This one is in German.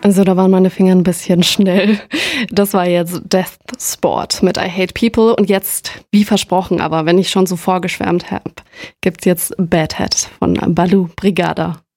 Also da waren meine Finger ein bisschen schnell. Das war jetzt Death Sport mit I Hate People. Und jetzt, wie versprochen, aber wenn ich schon so vorgeschwärmt habe, gibt's jetzt Bad Head von Baloo Brigada.